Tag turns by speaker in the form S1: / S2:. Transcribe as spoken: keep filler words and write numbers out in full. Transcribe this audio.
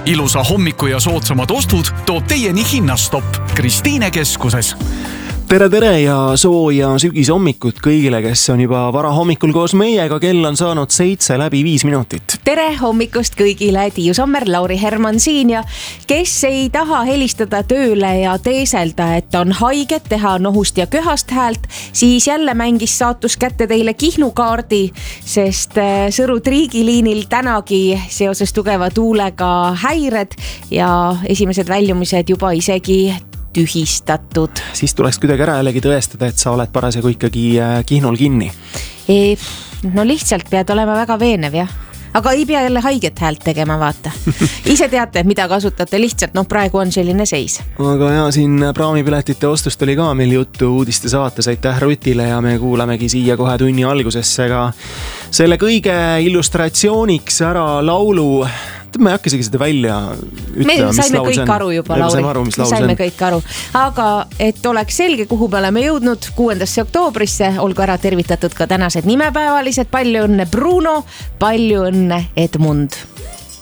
S1: ilusa hommiku ja soodsamad ostud toob teieni Hinnastopp Kristiine keskuses.
S2: Tere, tere ja sooja sügishommikut kõigile, kes on juba vara hommikul koos meiega. Kell on saanud seitse läbi viis minutit.
S3: Tere hommikust kõigile, Tiiu Sommer, Lauri Herman siin ja kes ei taha helistada tööle ja teeselda, et on haiget, teha nohust ja köhast häält, siis jälle mängis saatus kätte teile kihnukaardi, sest Sõru triigiliinil tänagi seoses tugeva tuulega häired ja esimesed väljumised juba isegi tühistatud.
S2: Siis tuleks kuidagi ära jällegi tõestada, et sa oled parasjagu ikkagi kihnul kinni.
S3: E, no lihtsalt pead olema väga veenev, jah. Aga ei pea jälle haiget häält tegema, vaata. Ise teate, mida kasutate lihtsalt, noh praegu on selline seis.
S2: Aga ja siin praamipiletite ostust oli ka meil juttu uudiste saates, aitäh Rutile ja me kuulamegi siia kohe tunni algusesse ka selle kõige illustratsiooniks ära laulu. Me ei hakka isegi seda välja ütlema,
S3: me
S2: mis
S3: saime
S2: laul see
S3: kõik
S2: on.
S3: aru juba,
S2: Me
S3: Lauri.
S2: saime aru, mis laul see
S3: saime
S2: on.
S3: kõik aru. Aga et oleks selge, kuhu me oleme jõudnud kuuendasse oktoobrisse, olgu ära tervitatud ka tänased nimepäevalised. Palju õnne Bruno, palju õnne Edmund.